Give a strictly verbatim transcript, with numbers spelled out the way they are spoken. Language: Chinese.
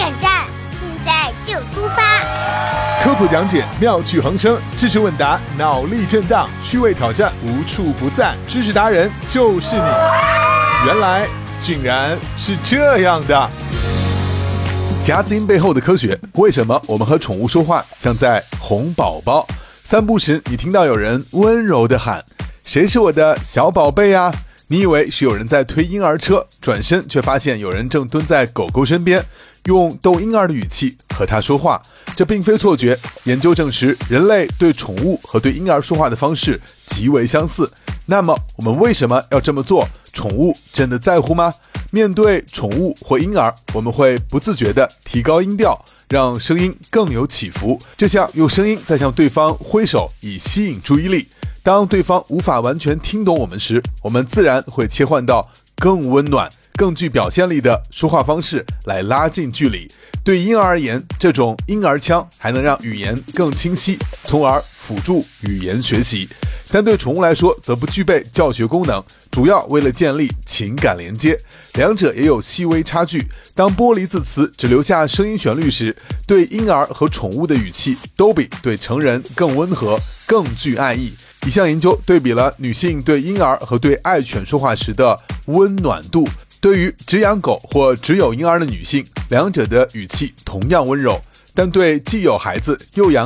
站站，现在就出发。 科普讲解，妙趣横生，知识问答，脑力震荡，趣味挑战，无处不在。知识达人就是你。原来竟然是这样的。夹子音背后的科学，为什么我们和宠物说话像在哄宝宝？散步时你听到有人温柔地喊，谁是我的小宝贝啊？你以为是有人在推婴儿车，转身却发现有人正蹲在狗狗身边，用逗婴儿的语气和它说话。这并非错觉，研究证实人类对宠物和对婴儿说话的方式极为相似。那么我们为什么要这么做？宠物真的在乎吗？面对宠物或婴儿，我们会不自觉地提高音调，让声音更有起伏，就像用声音在向对方挥手以吸引注意力。当对方无法完全听懂我们时，我们自然会切换到更温暖、更具表现力的说话方式来拉近距离。对婴儿而言，这种婴儿腔还能让语言更清晰，从而辅助语言学习。但对宠物来说，则不具备教学功能，主要为了建立情感连接，两者也有细微差距。当剥离字词只留下声音旋律时，对婴儿和宠物的语气都比对成人更温和，更具爱意。一项研究对比了女性对婴儿和对爱犬说话时的温暖度，对于只养狗或只有婴儿的女性，两者的语气同样温柔，但对既有孩子又养